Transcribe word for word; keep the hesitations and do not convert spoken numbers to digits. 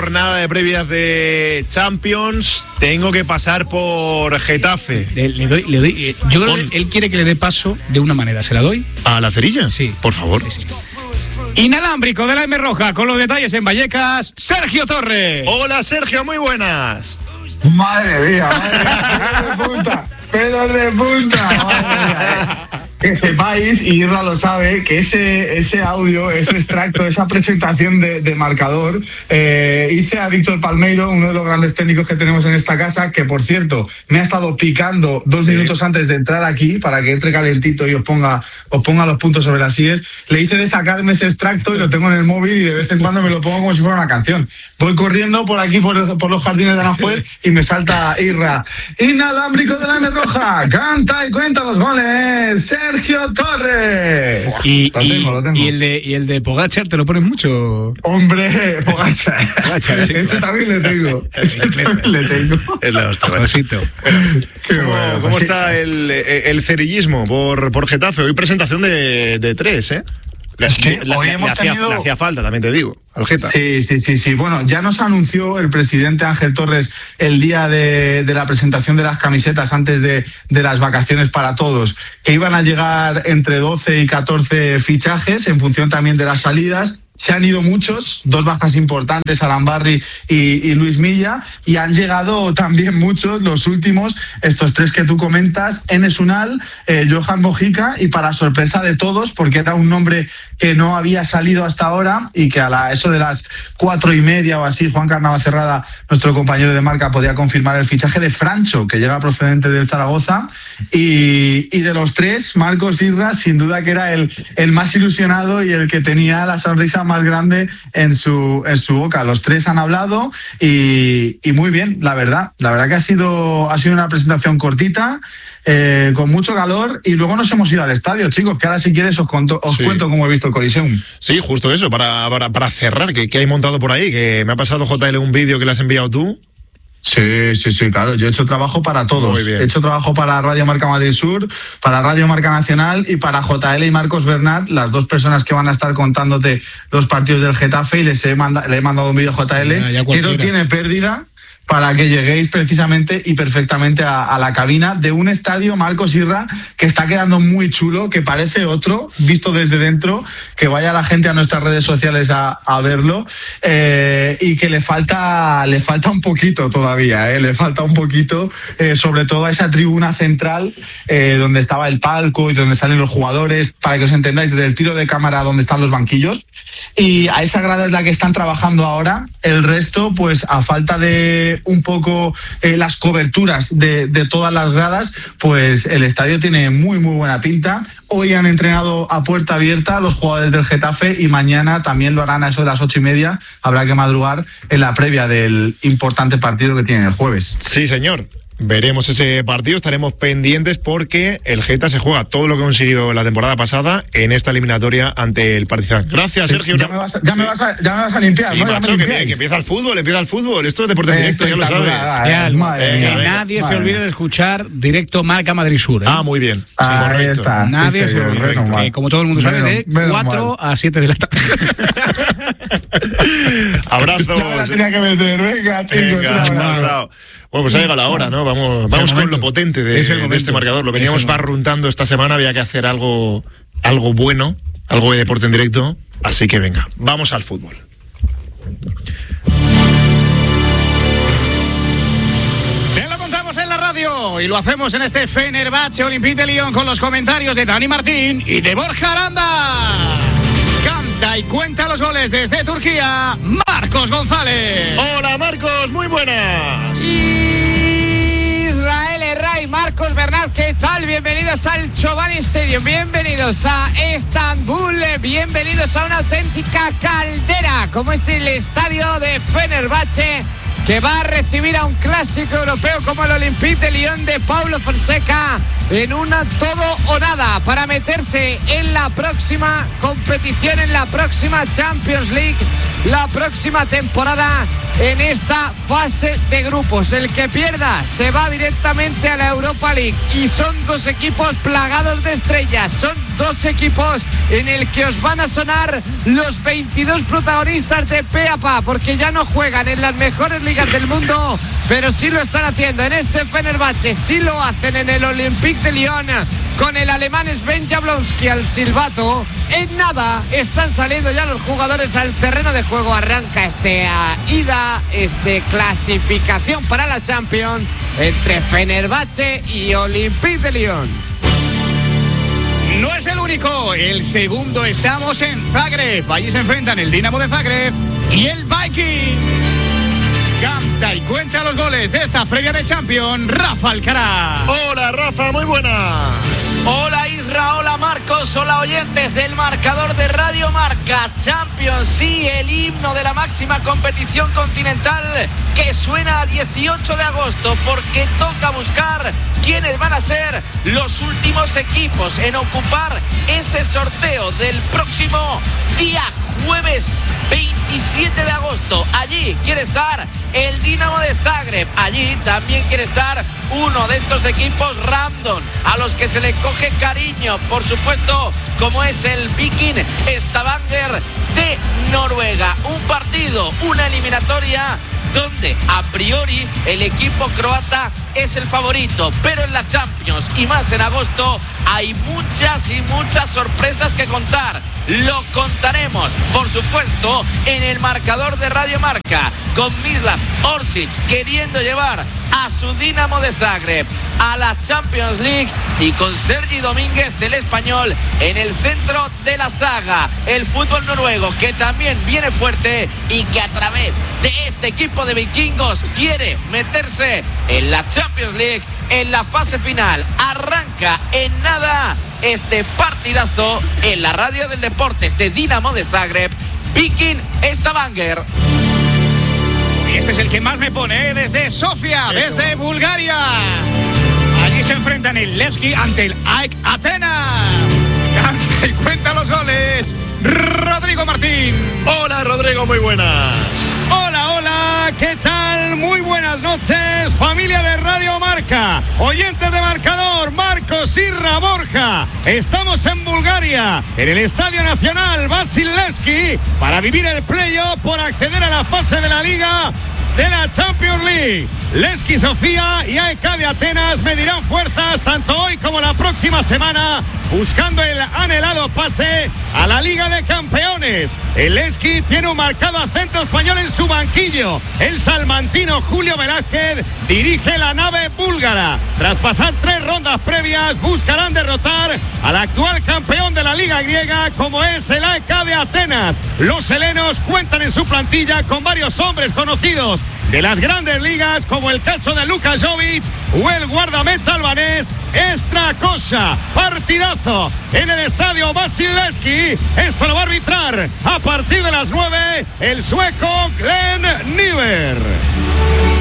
jornada de previas de Champions, tengo que pasar por Getafe. Le, le doy, le doy, yo creo que él quiere que le dé paso de una manera. ¿Se la doy? ¿A la cerilla? Sí. Por favor. Sí, sí. Inalámbrico de la M Roja, con los detalles en Vallecas, Sergio Torres. Hola, Sergio, muy buenas. Madre mía, madre mía, pedos de punta, pedos de punta, madre mía. Que sepáis, y Irra lo sabe, que ese, ese audio, ese extracto, esa presentación de, de marcador, eh, hice a Víctor Palmeiro, uno de los grandes técnicos que tenemos en esta casa, que por cierto, me ha estado picando dos sí. minutos antes de entrar aquí para que entre calentito y os ponga, os ponga los puntos sobre las sillas. Le hice de sacarme ese extracto y lo tengo en el móvil y de vez en cuando me lo pongo como si fuera una canción. Voy corriendo por aquí, por, por los jardines de Aranjuez, y me salta Irra. Inalámbrico de la M Roja, canta y cuenta los goles, Sergio Torres. Y, lo tengo, y, lo tengo. y el de y el de Pogačar te lo pones mucho. Hombre, Pogačar. Pogačar sí, ese también le tengo. Ese también le tengo. Es la hostia, Rosito. ¿Cómo, bueno, ¿cómo sí. está el, el cerillismo por, por Getafe? Hoy presentación de, de tres, ¿eh? Es que le, hoy le, hemos le, hacía, tenido... le hacía falta, también te digo, al Geta. Sí, sí, sí, sí. Bueno, ya nos anunció el presidente Ángel Torres el día de, de la presentación de las camisetas antes de, de las vacaciones para todos, que iban a llegar entre doce y catorce fichajes en función también de las salidas. Se han ido muchos, dos bajas importantes, Arambarri y, y Luis Milla, y han llegado también muchos, los últimos, estos tres que tú comentas, Enes Unal, eh, Johan Mojica, y para sorpresa de todos, porque era un nombre que no había salido hasta ahora y que a la, eso de las cuatro y media o así, Juan Carnavacerrada, nuestro compañero de marca, podía confirmar el fichaje de Francho, que llega procedente del Zaragoza, y, y de los tres, Marcos Irra, sin duda que era el, el más ilusionado y el que tenía la sonrisa más grande en su en su boca. Los tres han hablado y, y muy bien, la verdad. La verdad que ha sido ha sido una presentación cortita, eh, con mucho calor, y luego nos hemos ido al estadio, chicos, que ahora si quieres os, conto, os sí. cuento cómo he visto el Coliseum. Sí, justo eso, para, para, para cerrar, que, que hay montado por ahí, que me ha pasado J L un vídeo que le has enviado tú. Sí, sí, sí, claro. Yo he hecho trabajo para todos. He hecho trabajo para Radio Marca Madrid Sur, para Radio Marca Nacional y para J L y Marcos Bernat, las dos personas que van a estar contándote los partidos del Getafe, y les he manda, le he mandado un vídeo a J L ya, ya que no tiene pérdida, para que lleguéis precisamente y perfectamente a, a la cabina de un estadio, Marcos Irra, que está quedando muy chulo, que parece otro, visto desde dentro, que vaya la gente a nuestras redes sociales a, a verlo, eh, y que le falta le falta un poquito todavía, eh, le falta un poquito, eh, sobre todo a esa tribuna central, eh, donde estaba el palco y donde salen los jugadores, para que os entendáis, desde el tiro de cámara donde están los banquillos, y a esa grada es la que están trabajando ahora. El resto, pues a falta de un poco eh, las coberturas de, de todas las gradas, pues el estadio tiene muy muy buena pinta. Hoy han entrenado a puerta abierta los jugadores del Getafe, y mañana también lo harán a eso de las ocho y media. Habrá que madrugar en la previa del importante partido que tienen el jueves. Sí, señor. Veremos ese partido, estaremos pendientes, porque el Geta se juega todo lo que ha conseguido la temporada pasada en esta eliminatoria ante el Partizan. Gracias, Sergio. Ya me vas a, ya me vas a, ya me vas a limpiar, sí, ¿no? macho, que, que empieza el fútbol, empieza el fútbol. Esto es deporte en directo, ya lo sabes. Ya, madre mía, que nadie madre. se olvide de escuchar directo Marca Madrid Sur, ¿eh? Ah, muy bien. Sí, ah, correcto. Está. Nadie sí, se olvide. Que, como todo el mundo sabe, de cuatro a siete de la tarde. Abrazos. Ya la tenía que meter, venga, chicos. Venga, chao, chao. Bueno, pues ha llegado la hora, ¿no? Vamos, vamos con lo potente de, de este marcador. Lo veníamos barruntando esta semana, había que hacer algo, algo bueno, algo de deporte en directo. Así que venga, vamos al fútbol. Te lo contamos en la radio y lo hacemos en este Fenerbahce Olympique de Lyon, con los comentarios de Dani Martín y de Borja Aranda. Canta y cuenta los goles desde Turquía, Marcos González. Hola, Marcos, muy buenas. Israel Herray, Marcos Bernat, ¿qué tal? Bienvenidos al Chobani Stadium, bienvenidos a Estambul, bienvenidos a una auténtica caldera, como es el estadio de Fenerbahce, que va a recibir a un clásico europeo como el Olympique de Lyon de Paulo Fonseca, en una todo o nada para meterse en la próxima competición, en la próxima Champions League, la próxima temporada, en esta fase de grupos. El que pierda se va directamente a la Europa League y son dos equipos plagados de estrellas. Son dos equipos en el que os van a sonar los veintidós protagonistas de pe a pa, porque ya no juegan en las mejores ligas del mundo, pero sí lo están haciendo en este Fenerbahce, sí lo hacen en el Olympique de Lyon con el alemán Sven Jablonski al silbato. En nada están saliendo ya los jugadores al terreno de juego. Arranca este uh, ida, este clasificación para la Champions entre Fenerbahce y Olympique de Lyon. No es el único, el segundo. Estamos en Zagreb. Allí se enfrentan el Dinamo de Zagreb y el Viking. Canta y cuenta los goles de esta previa de Champions, Rafa Alcaraz. Hola, Rafa, muy buenas. Hola, Isra, hola, Marcos, hola, oyentes del marcador de Radio Marca. Champions, sí, el himno de la máxima competición continental que suena al dieciocho de agosto, porque toca buscar quiénes van a ser los últimos equipos en ocupar ese sorteo del próximo día jueves veintisiete de agosto. Allí quiere estar el Dinamo de Zagreb. Allí también quiere estar uno de estos equipos random a los que se le coge cariño, por supuesto, como es el Viking Stavanger de Noruega. Un partido, una eliminatoria donde a priori el equipo croata es el favorito, pero en la Champions y más en agosto hay muchas y muchas sorpresas que contar. Lo contaremos, por supuesto, en el marcador de Radio Marca, con Mislav Orsic queriendo llevar a su Dinamo de Zagreb a la Champions League y con Sergi Domínguez, el español, en el centro de la zaga. El fútbol noruego, que también viene fuerte y que a través de este equipo de vikingos quiere meterse en la Champions League en la fase final. Arranca en nada este partidazo en la radio del deporte, este Dinamo de Zagreb, Viking Stavanger. Y este es el que más me pone, ¿eh? Desde Sofía, desde Bulgaria. Allí se enfrentan el Levski ante el AEK Atenas. Canta y cuenta los goles, Rodrigo Martín. Hola, Rodrigo, muy buenas. Hola, hola, ¿qué tal? Muy buenas noches, familia de Radio Marca, oyentes de marcador, Marcos, Irra, Borja. Estamos en Bulgaria, en el Estadio Nacional Vasil Levski, para vivir el playoff por acceder a la fase de la Liga de la Champions League. Levski Sofía y AEK de Atenas medirán fuerzas tanto hoy como la próxima semana, buscando el anhelado pase a la Liga de Campeones. El Levski tiene un marcado acento español en su banquillo. El salmantino Julio Velázquez dirige la nave búlgara. Tras pasar tres rondas previas, buscarán derrotar al actual campeón de la Liga griega, como es el AEK de Atenas. Los helenos cuentan en su plantilla con varios hombres conocidos de las grandes ligas, como el caso de Luka Jovic o el guardameta albanés Strakoša. Partidazo en el estadio Vasil Levski. Esto lo va a arbitrar a partir de las nueve el sueco Glenn Nyberg.